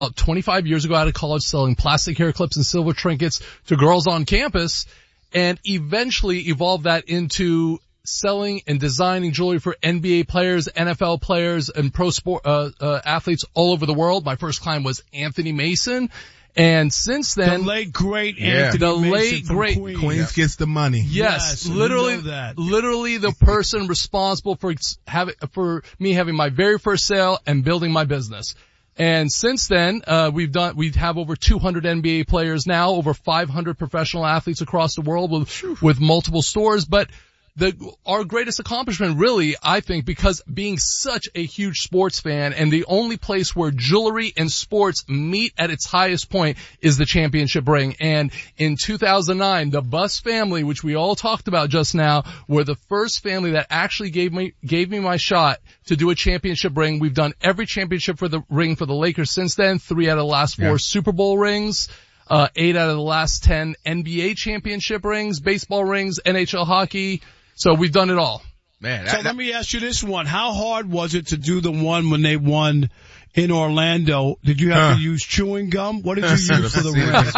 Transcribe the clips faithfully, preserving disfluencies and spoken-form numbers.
twenty-five years ago out of college selling plastic hair clips and silver trinkets to girls on campus, and eventually evolved that into selling and designing jewelry for N B A players, N F L players, and pro sport uh, uh athletes all over the world. My first client was Anthony Mason. And since then, the late great yeah. Anthony the Mason late from great Queens, Queens gets the money. Yes, yes literally, you know that. literally the person responsible for having for me having my very first sale and building my business. And since then, uh, we've done, we have over two hundred N B A players now, over five hundred professional athletes across the world with, with multiple stores. But the, our greatest accomplishment really, I think, because being such a huge sports fan and the only place where jewelry and sports meet at its highest point is the championship ring. And in two thousand nine, the Buss family, which we all talked about just now, were the first family that actually gave me, gave me my shot to do a championship ring. We've done every championship for the ring for the Lakers since then, three out of the last four yeah. Super Bowl rings. Uh, eight out of the last ten N B A championship rings, baseball rings, N H L hockey. So we've done it all. Man, that, so that, let me ask you this one. How hard was it to do the one when they won in Orlando? Did you have huh. to use chewing gum? What did you use for the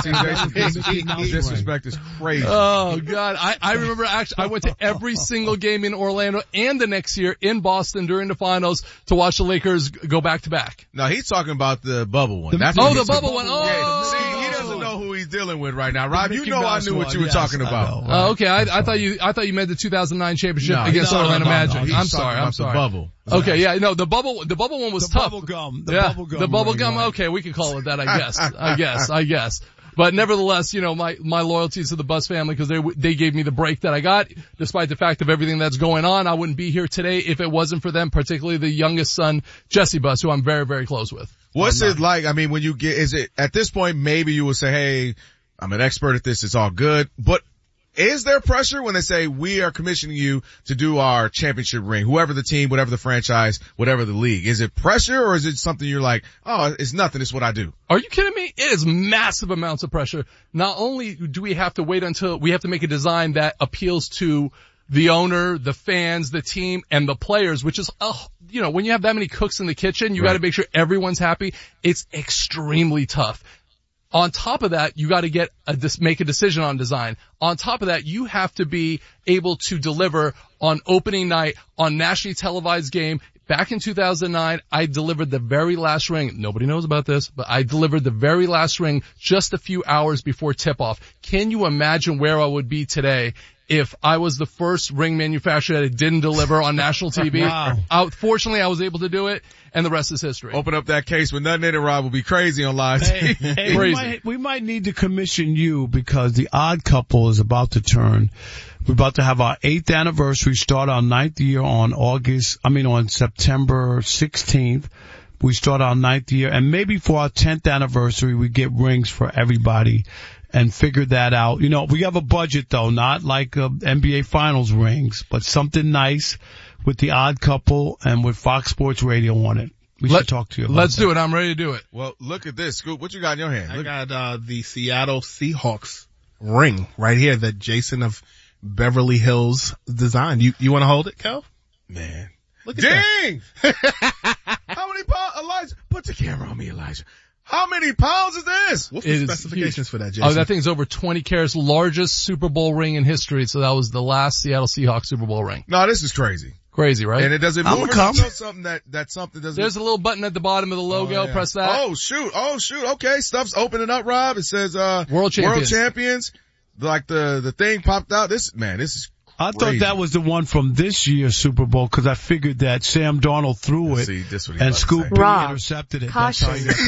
ring? Disrespect is crazy. Oh God. I, I remember actually I went to every single game in Orlando and the next year in Boston during the finals to watch the Lakers go back to back. No, he's talking about the bubble one. The, That's oh, the bubble one. Oh. Yeah, see, he doesn't know who he's dealing with right now. Rob, you know I knew what you were yes, talking about. Oh, uh, okay. I, I thought you, I thought you meant the two thousand nine championship no, against no, Orlando no, no, Magic. no, I'm sorry. I'm sorry. The bubble. Okay, yeah, no, the bubble, the bubble one was the tough. Bubble gum, the yeah, bubble gum. The bubble ring, gum, right. okay, we could call it that, I guess. I guess, I guess. But nevertheless, you know, my, my loyalties to the Buss family because they, they gave me the break that I got, despite the fact of everything that's going on. I wouldn't be here today if it wasn't for them, particularly the youngest son, Jesse Buss, who I'm very, very close with. What's it like? I mean, when you get, is it, at this point, maybe you would say, hey, I'm an expert at this, it's all good, but is there pressure when they say we are commissioning you to do our championship ring, whoever the team, whatever the franchise, whatever the league? Is it pressure or is it something you're like, oh, it's nothing, it's what I do? Are you kidding me? It is massive amounts of pressure. Not only do we have to wait until we have to make a design that appeals to the owner, the fans, the team, and the players, which is, uh, you know, when you have that many cooks in the kitchen, you right. gotta make sure everyone's happy. It's extremely tough. On top of that, you got to get a, make a decision on design. On top of that, you have to be able to deliver on opening night, on nationally televised game. Back in two thousand nine, I delivered the very last ring. Nobody knows about this, but I delivered the very last ring just a few hours before tip-off. Can you imagine where I would be today if I was the first ring manufacturer that it didn't deliver on national T V? Wow. I, fortunately, I was able to do it, and the rest is history. Open up that case with nothing in it, Rob, will be crazy on live hey, T V. Hey, we, might, we might need to commission you because the Odd Couple is about to turn. We're about to have our eighth anniversary, start our ninth year on August, I mean on September sixteenth. We start our ninth year, and maybe for our tenth anniversary, we get rings for everybody. And figure that out. You know, we have a budget though, not like uh, N B A Finals rings, but something nice with the Odd Couple and with Fox Sports Radio on it. We Let, should talk to you about Let's that. do it. I'm ready to do it. Well, look at this, Scoop. What you got in your hand? I Look. got uh the Seattle Seahawks ring right here that Jason of Beverly Hills designed. You you want to hold it, Kel? Man. Look at Ding! that. How many pounds? Elijah, put the camera on me, Elijah. How many pounds is this? What's the it specifications for that, Jason? Oh, that thing's over twenty carats, largest Super Bowl ring in history. So that was the last Seattle Seahawks Super Bowl ring. No, this is crazy. Crazy, right? And it doesn't move. Something that, that something doesn't. There's a little button at the bottom of the logo. Oh, yeah. Press that. Oh, shoot. Oh, shoot. Okay. Stuff's opening up, Rob. It says, uh, World Champions. World Champions. Like the, the thing popped out. This, man, this is I crazy. thought that was the one from this year's Super Bowl because I figured that Sam Darnold threw it See, this what and Scoop B Rob, intercepted it. caution. That's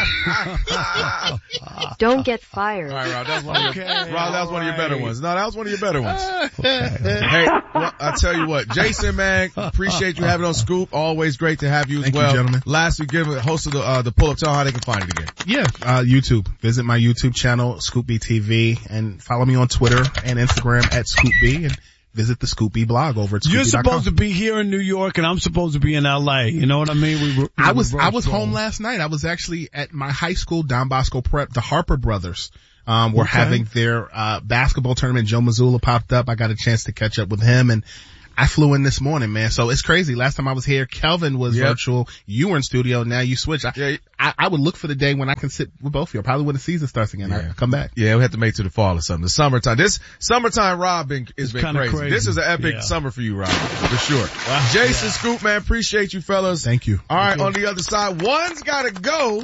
how you Don't get fired. All right, Rob, that was one of your, Okay, Rob, that was one of your better right. ones. No, that was one of your better ones. Okay. Hey, well, I tell you what, Jason, man, appreciate you having on Scoop. Always great to have you as Thank you, well. gentlemen. Last, you give a host of the, uh, the pull-up, tell how they can find it again. Yeah, uh, YouTube. Visit my YouTube channel, Scoop B T V, and follow me on Twitter and Instagram at Scoop B, and visit the Scoop B blog over at Scoop B dot com. You're supposed to be here in New York, and I'm supposed to be in L A. You know what I mean? We, we I was I was roll. home last night. I was actually at my high school, Don Bosco Prep. The Harper brothers um were okay. having their uh basketball tournament. Joe Mazzulla popped up. I got a chance to catch up with him, and I flew in this morning, man. So it's crazy. Last time I was here, Kelvin was Yep. virtual. You were in studio. Now you switch. I, Yeah. I, I would look for the day when I can sit with both of you. Probably when the season starts again. Yeah. I come back. Yeah, we have to make it to the fall or something. The summertime. This summertime, Rob, been, has been kinda crazy. crazy. This is an epic Yeah. summer for you, Rob, for sure. Jason, Scoop, man, appreciate you fellas. Thank you. All right, on the other side, one's gotta go.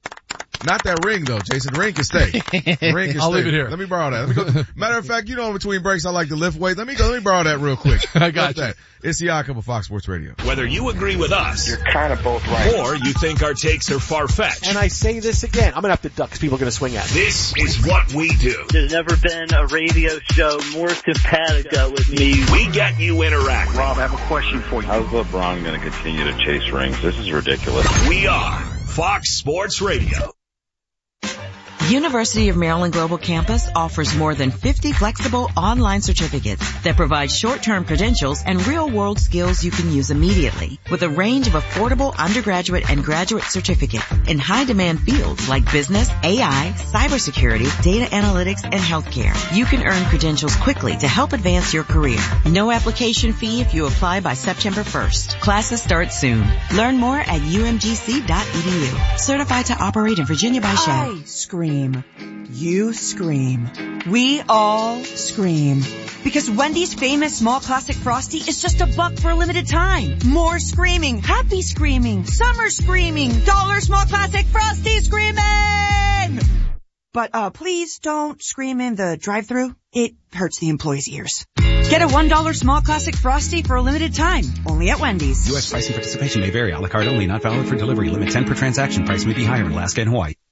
Not that ring though, Jason. The ring can stay. The ring can I'll stay. leave it here. Let me borrow that. Let me go. Matter of fact, you know, in between breaks, I like to lift weights. Let me go. Let me borrow that real quick. I got What's that? It's the Outcome of Fox Sports Radio. Whether you agree with us, You're kind of both right. or you think our takes are far-fetched, And I say this again, I'm gonna have to duck because people are gonna swing at me. this is what we do. There's never been a radio show more simpatico with me. We get you interacting. Rob, I have a question for you. How's LeBron going to continue to chase rings? This is ridiculous. We are Fox Sports Radio. University of Maryland Global Campus offers more than fifty flexible online certificates that provide short-term credentials and real-world skills you can use immediately, with a range of affordable undergraduate and graduate certificates in high-demand fields like business, A I, cybersecurity, data analytics, and healthcare. You can earn credentials quickly to help advance your career. No application fee if you apply by September first. Classes start soon. Learn more at u m g c dot e d u. Certified to operate in Virginia by Shell. I scream. You scream. We all scream. Because Wendy's famous small classic Frosty is just a buck for a limited time. More screaming. Happy screaming. Summer screaming. Dollar small classic Frosty screaming! But, uh, please don't scream in the drive-thru. It hurts the employees' ears. Get a one dollar small classic Frosty for a limited time. Only at Wendy's. U S pricing participation may vary. A la carte only. Not valid for delivery. Limit ten per transaction. Price may be higher in Alaska and Hawaii.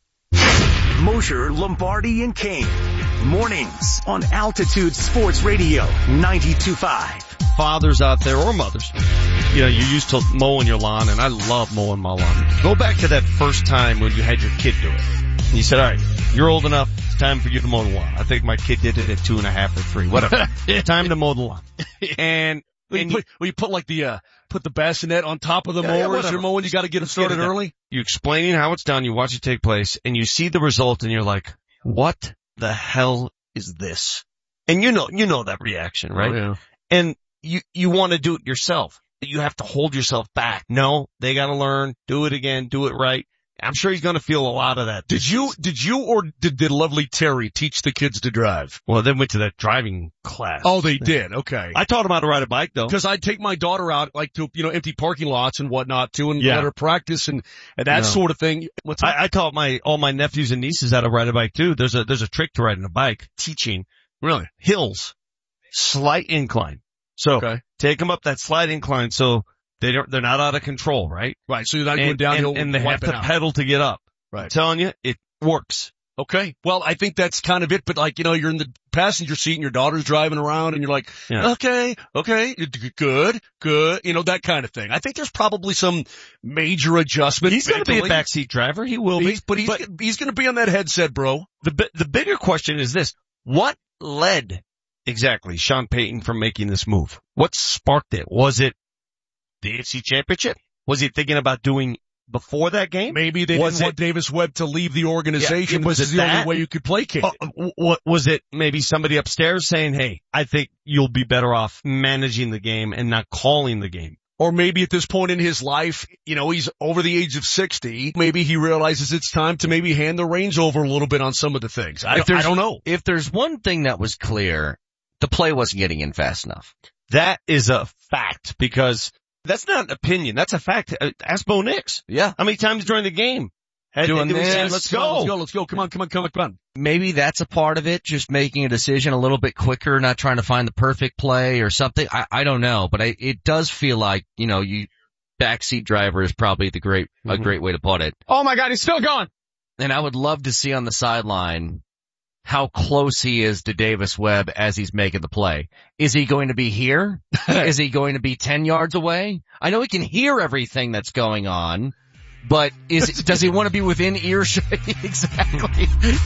Mosher, Lombardi, and Kane. Mornings on Altitude Sports Radio ninety-two point five. Fathers out there or mothers, you know, you're used to mowing your lawn, and I love mowing my lawn. Go back to that first time when you had your kid do it. And you said, all right, you're old enough. It's time for you to mow the lawn. I think my kid did it at two and a half or three, whatever. Time to mow the lawn. And, When and you, put, when you put like the, uh, put the bassinet on top of the Yeah, yeah, mower as whatever. you're mowing, you gotta get it started Get it done. early. you explaining how it's done, you watch it take place, and you see the result, and you're like, what the hell is this? And you know, you know that reaction, right? Oh, yeah. And you, you want to do it yourself. You have to hold yourself back. No, they got to learn, do it again, do it right. I'm sure he's going to feel a lot of that. Did you, did you or did, did lovely Terry teach the kids to drive? Well, they went to that driving class. Oh, they did. Okay. I taught them how to ride a bike though. Cause I'd take my daughter out like to, you know, empty parking lots and whatnot too and Yeah. let her practice and, and that No. sort of thing. What's that? I, I taught my, all my nephews and nieces how to ride a bike too. There's a, there's a trick to riding a bike, teaching Really? hills, slight incline. So Okay. take them up that slight incline so they don't, they're not out of control, right? Right. So you're not And, going downhill and, and they have wiping to out. pedal to get up. I'm Right. telling you, it works. Okay. Well, I think that's kind of it, but like, you know, you're in the passenger seat and your daughter's driving around and you're like, Yeah. okay, okay, good, good, you know, that kind of thing. I think there's probably some major adjustment. He's going to be a mentally. backseat driver. He will be. He's, but he's, he's going to be on that headset, bro. The bi- the bigger question is this: what led exactly Sean Payton from making this move? What sparked it? Was it the A F C Championship? Was he thinking about doing before that game? Maybe they Was didn't want it- Davis Webb to leave the organization. Yeah, was this it is the that? only way you could placate Oh, it. w- what was it? Maybe somebody upstairs saying, "Hey, I think you'll be better off managing the game and not calling the game." Or maybe at this point in his life, you know, he's over the age of sixty. Maybe he realizes it's time to maybe hand the reins over a little bit on some of the things. I, If don't- I there's- don't know. If there's one thing that was clear, the play wasn't getting in fast enough. That is a fact because that's not an opinion. That's a fact. Uh, Ask Bo Nix. Yeah. How many times during the game? Had, Doing it was- this. Let's go. go. Let's go. Let's go. Come on. Come on. Come on. Come on. Maybe that's a part of it, just making a decision a little bit quicker, not trying to find the perfect play or something. I, I don't know, but I, it does feel like, you know, you, backseat driver is probably the great, a Mhm. great way to put it. Oh my God, he's still going. And I would love to see on the sideline how close he is to Davis Webb as he's making the play. Is he going to be here? Is he going to be ten yards away? I know he can hear everything that's going on, but is does he want to be within earshot? Exactly.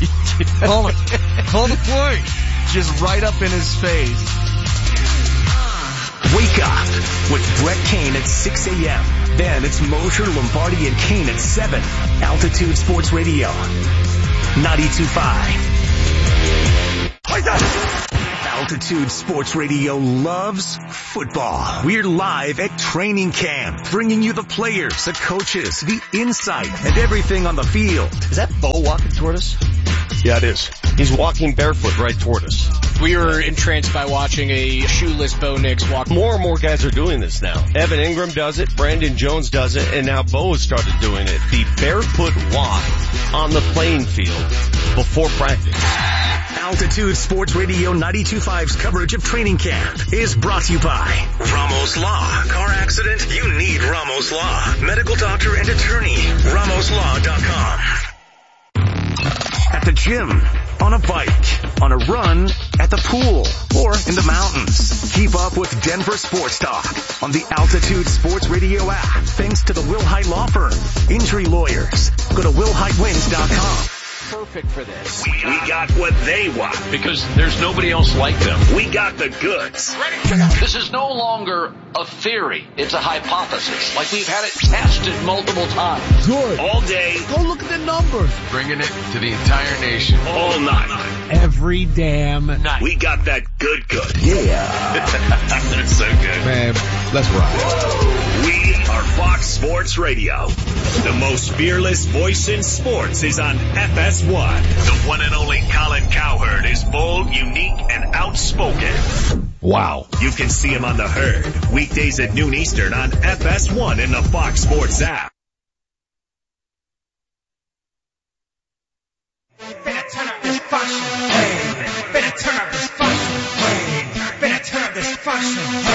Call it. Call the play. Just right up in his face. Wake up with Brett Kane at six a.m. Then it's Mosher, Lombardi, and Kane at seven. Altitude Sports Radio ninety-two point five. Altitude Sports Radio loves football. We're live at training camp, bringing you the players, the coaches, the insight, and everything on the field. Is that Bo walking toward us? Yeah, it is. He's walking barefoot right toward us. We were entranced by watching a shoeless Bo Nix walk. More and more guys are doing this now. Evan Ingram does it, Brandon Jones does it, and now Bo has started doing it. The barefoot walk on the playing field before practice. Altitude Sports Radio ninety-two point five's coverage of training camp is brought to you by Ramos Law. Car accident? You need Ramos Law. Medical doctor and attorney. Ramos Law dot com. At the gym, on a bike, on a run, at the pool, or in the mountains. Keep up with Denver Sports Talk on the Altitude Sports Radio app. Thanks to the Wilhite Law Firm. Injury lawyers. Go to wilhite wins dot com. Perfect for this. We, we got what they want. Because there's nobody else like them. We got the goods. This is no longer a theory. It's a hypothesis. Like we've had it tested multiple times. Good. All day. Go look at the numbers. Bringing it to the entire nation. All night. Every damn night. We got that good good. Yeah. That's so good. Man, let's ride. We are Fox Sports Radio. The most fearless voice in sports is on F S one. The one and only Colin Cowherd is bold, unique, and outspoken. Wow. You can see him on The Herd, weekdays at noon Eastern on F S one in the Fox Sports app. Better turn up this function. Better turn up this function. Better turn up this function.